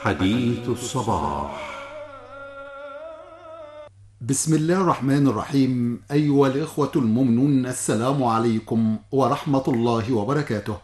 حديث الصباح. بسم الله الرحمن الرحيم. أيها الإخوة المؤمنون، السلام عليكم ورحمة الله وبركاته.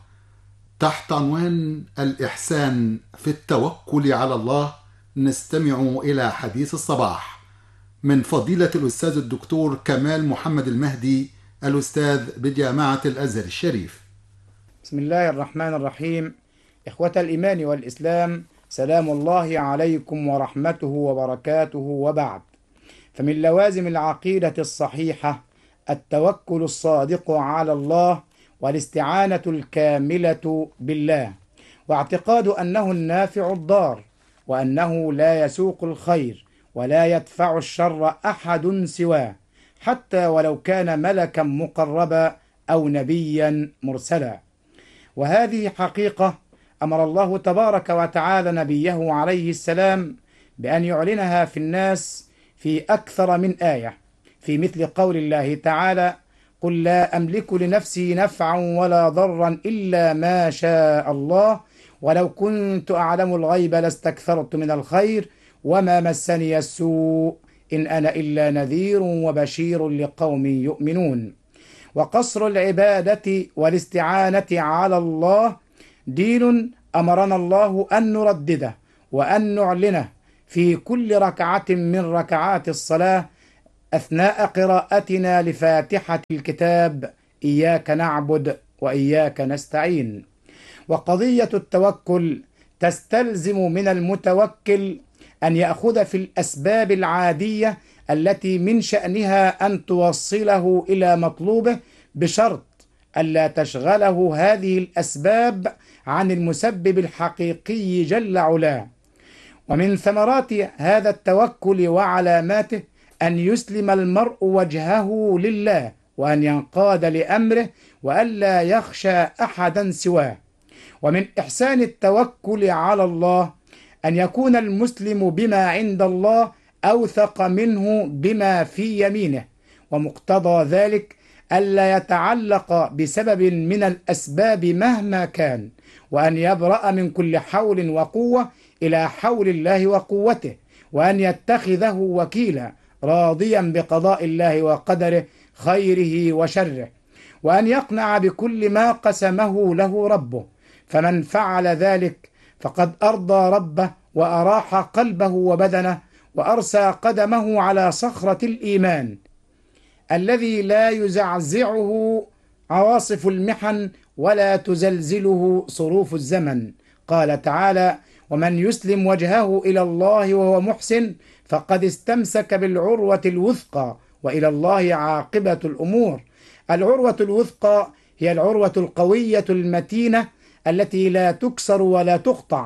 تحت عنوان الإحسان في التوكل على الله نستمع إلى حديث الصباح من فضيلة الأستاذ الدكتور كمال محمد المهدي، الأستاذ بجامعة الأزهر الشريف. بسم الله الرحمن الرحيم. إخوة الإيمان والإسلام، سلام الله عليكم ورحمته وبركاته، وبعد. فمن لوازم العقيدة الصحيحة التوكل الصادق على الله والاستعانة الكاملة بالله، واعتقاد أنه النافع الضار، وأنه لا يسوق الخير ولا يدفع الشر أحد سواه، حتى ولو كان ملكا مقربا أو نبيا مرسلا. وهذه حقيقة أمر الله تبارك وتعالى نبيه عليه السلام بأن يعلنها في الناس في أكثر من آية، في مثل قول الله تعالى: قل لا أملك لنفسي نفعا ولا ضرا إلا ما شاء الله ولو كنت أعلم الغيب لاستكثرت من الخير وما مسني السوء إن أنا إلا نذير وبشير لقوم يؤمنون. وقصر العبادة والاستعانة على الله دين أمرنا الله أن نردده وأن نعلنه في كل ركعة من ركعات الصلاة أثناء قراءتنا لفاتحة الكتاب: إياك نعبد وإياك نستعين. وقضية التوكل تستلزم من المتوكل أن يأخذ في الأسباب العادية التي من شأنها أن توصله إلى مطلوبه، بشرط ألا تشغله هذه الأسباب عن المسبب الحقيقي جل علاه. ومن ثمرات هذا التوكل وعلاماته أن يسلم المرء وجهه لله، وأن ينقاد لأمره، وألا يخشى أحدا سواه. ومن إحسان التوكل على الله أن يكون المسلم بما عند الله أوثق منه بما في يمينه، ومقتضى ذلك ألا يتعلق بسبب من الأسباب مهما كان، وأن يبرأ من كل حول وقوة إلى حول الله وقوته، وأن يتخذه وكيلا راضيا بقضاء الله وقدره خيره وشره، وأن يقنع بكل ما قسمه له ربه. فمن فعل ذلك فقد أرضى ربه وأراح قلبه وبدنه، وأرسى قدمه على صخرة الإيمان الذي لا يزعزعه عواصف المحن ولا تزلزله صروف الزمن. قال تعالى: ومن يسلم وجهه إلى الله وهو محسن فقد استمسك بالعروة الوثقى وإلى الله عاقبة الأمور. العروة الوثقى هي العروة القوية المتينة التي لا تكسر ولا تقطع،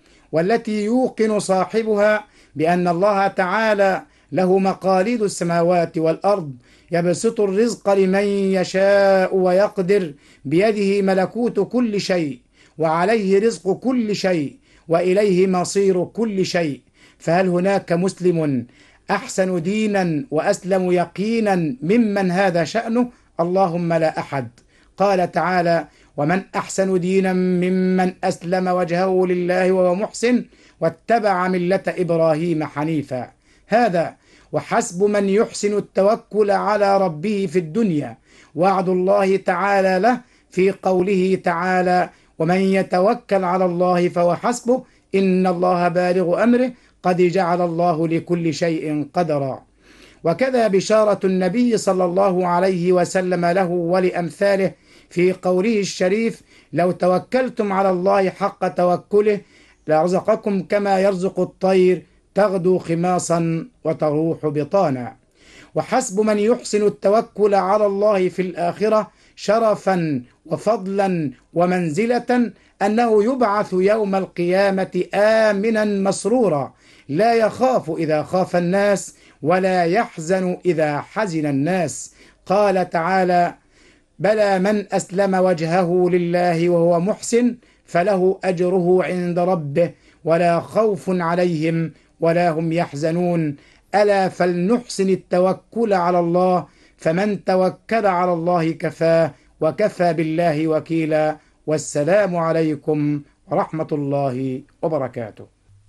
والتي يوقن صاحبها بأن الله تعالى له مقاليد السماوات والأرض، يبسط الرزق لمن يشاء ويقدر، بيده ملكوت كل شيء، وعليه رزق كل شيء، وإليه مصير كل شيء. فهل هناك مسلم أحسن دينا وأسلم يقينا ممن هذا شأنه؟ اللهم لا أحد. قال تعالى: ومن أحسن دينا ممن أسلم وجهه لله وهو محسن واتبع ملة إبراهيم حنيفا. هذا وحسب من يحسن التوكل على ربه في الدنيا وعد الله تعالى له في قوله تعالى: ومن يتوكل على الله فهو حسبه إن الله بالغ أمره قد جعل الله لكل شيء قدرا. وكذا بشارة النبي صلى الله عليه وسلم له ولأمثاله في قوله الشريف: لو توكلتم على الله حق توكله لرزقكم كما يرزق الطير تغدو خماصا وتروح بطانا. وحسب من يحسن التوكل على الله في الآخرة شرفا وفضلا ومنزلة أنه يبعث يوم القيامة آمنا مسرورا، لا يخاف إذا خاف الناس ولا يحزن إذا حزن الناس. قال تعالى: بلى من أسلم وجهه لله وهو محسن فله أجره عند ربه ولا خوف عليهم ولا هم يحزنون. ألا فلنحسن التوكل على الله، فمن توكل على الله كفاه، وكفى بالله وكيلا. والسلام عليكم ورحمة الله وبركاته.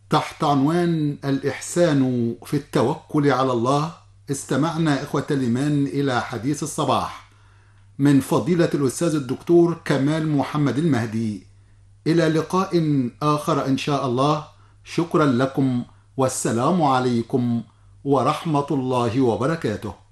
تحت عنوان الإحسان في التوكل على الله استمعنا إخوة الإيمان إلى حديث الصباح من فضيلة الأستاذ الدكتور كمال محمد المهدي. إلى لقاء آخر إن شاء الله. شكرا لكم والسلام عليكم ورحمة الله وبركاته.